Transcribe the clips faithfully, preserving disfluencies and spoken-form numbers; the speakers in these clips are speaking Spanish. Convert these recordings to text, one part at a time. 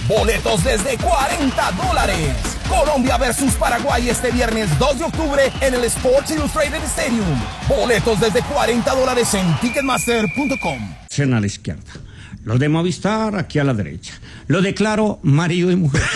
Boletos desde cuarenta dólares. Colombia versus Paraguay este viernes dos de octubre en el Sports Illustrated Stadium. Boletos desde cuarenta dólares en ticketmaster punto com. A la izquierda. Los de Movistar aquí a la derecha. Lo declaro marido y mujer.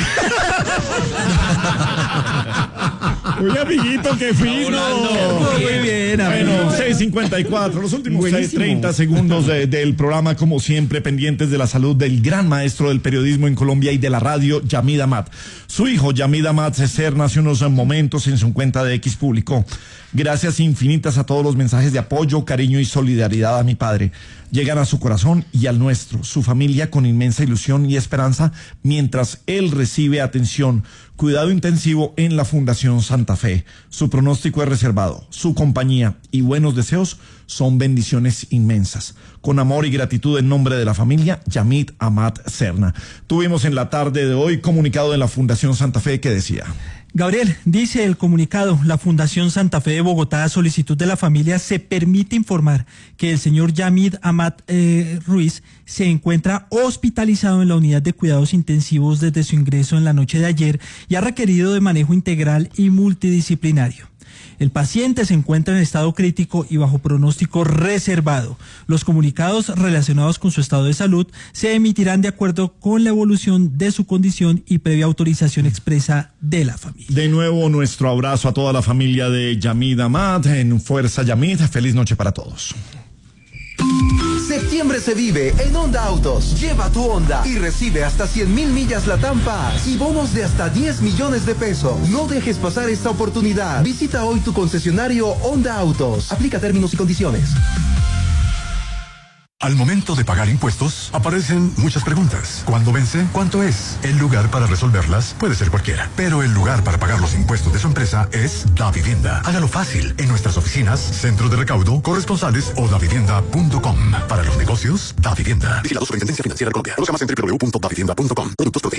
Uy, amiguito, qué fino. Muy bien, amigo. Bueno, seis cincuenta y cuatro, los últimos treinta segundos de, del programa, como siempre, pendientes de la salud del gran maestro del periodismo en Colombia y de la radio, Yamid Amad. Su hijo, Yamid Amad Cerna, hace unos momentos en su cuenta de X publicó: gracias infinitas a todos los mensajes de apoyo, cariño y solidaridad a mi padre. Llegan a su corazón y al nuestro, su familia, con inmensa ilusión y esperanza, mientras él recibe atención, cuidado intensivo en la Fundación Santa Fe. Su pronóstico es reservado. Su compañía y buenos deseos son bendiciones inmensas. Con amor y gratitud en nombre de la familia, Yamid Amad Cerna. Tuvimos en la tarde de hoy comunicado de la Fundación Santa Fe que decía: Gabriel, dice el comunicado, la Fundación Santa Fe de Bogotá, a solicitud de la familia, se permite informar que el señor Yamid Amad eh, Ruiz se encuentra hospitalizado en la unidad de cuidados intensivos desde su ingreso en la noche de ayer y ha requerido de manejo integral y multidisciplinario. El paciente se encuentra en estado crítico y bajo pronóstico reservado. Los comunicados relacionados con su estado de salud se emitirán de acuerdo con la evolución de su condición y previa autorización expresa de la familia. De nuevo, nuestro abrazo a toda la familia de Yamid Amad. En Fuerza Yamid, feliz noche para todos. Septiembre se vive en Honda Autos. Lleva tu Honda y recibe hasta cien mil millas Latam Pass y bonos de hasta diez millones de pesos. No dejes pasar esta oportunidad. Visita hoy tu concesionario Honda Autos. Aplica términos y condiciones. Al momento de pagar impuestos, aparecen muchas preguntas. ¿Cuándo vence? ¿Cuánto es? El lugar para resolverlas puede ser cualquiera, pero el lugar para pagar los impuestos de su empresa es Davivienda. Hágalo fácil en nuestras oficinas, centro de recaudo, corresponsales o davivienda punto com. Para los negocios, Davivienda. Vigilado Superintendencia Financiera de Colombia. Conozca más en doble u doble u doble u punto davivienda punto com. Productos protegidos.